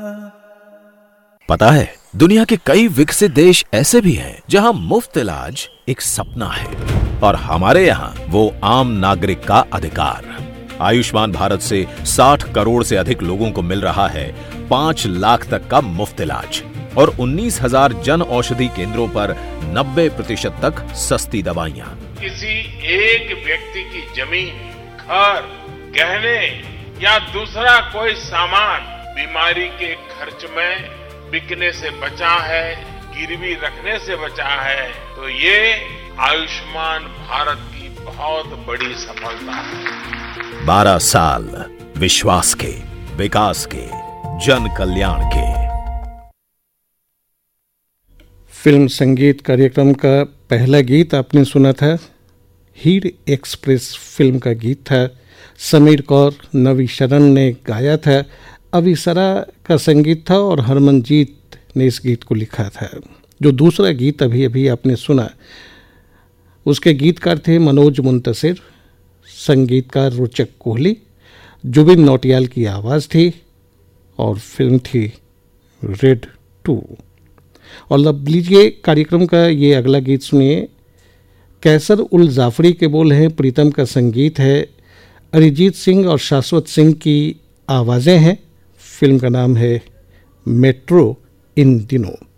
पता है, दुनिया के कई विकसित देश ऐसे भी हैं जहां मुफ्त इलाज एक सपना है और हमारे यहाँ वो आम नागरिक का अधिकार। आयुष्मान भारत से 60 करोड़ से अधिक लोगों को मिल रहा है 5 लाख तक का मुफ्त इलाज और 19,000 जन औषधि केंद्रों पर 90% तक सस्ती दवाइयाँ। किसी एक व्यक्ति की जमीन, घर, गहने या दूसरा कोई सामान बीमारी के खर्च में बिकने से बचा है, गिरवी रखने से बचा है, तो ये आयुष्मान भारत की बहुत बड़ी सफलता है। 12 साल विश्वास के, विकास के, जन कल्याण के। फिल्म संगीत कार्यक्रम का पहला गीत आपने सुना था, हीर एक्सप्रेस फिल्म का गीत था। समीर कौर, नवी शरण ने गाया था, अविसरा का संगीत था और हरमनजीत ने इस गीत को लिखा था। जो दूसरा गीत अभी अभी आपने सुना, उसके गीतकार थे मनोज मुंतसिर, संगीतकार रुचक कोहली, जुबिन नौटियाल की आवाज़ थी और फिल्म थी रेड 2। और अब लीजिए कार्यक्रम का ये अगला गीत सुनिए। कैसर उल जाफरी के बोल हैं, प्रीतम का संगीत है, अरिजीत सिंह और शाश्वत सिंह की आवाज़ें हैं। फिल्म का नाम है मेट्रो इन दिनों।